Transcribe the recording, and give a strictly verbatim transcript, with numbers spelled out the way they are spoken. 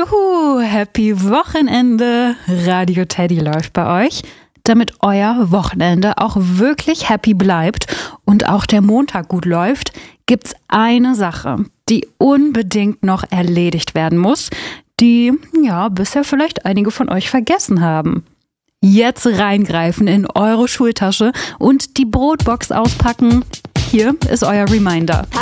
Juhu, happy Wochenende. Radio Teddy läuft bei euch. Damit euer Wochenende auch wirklich happy bleibt und auch der Montag gut läuft, gibt's eine Sache, die unbedingt noch erledigt werden muss, die ja bisher vielleicht einige von euch vergessen haben. Jetzt reingreifen in eure Schultasche und die Brotbox auspacken. Hier ist euer Reminder.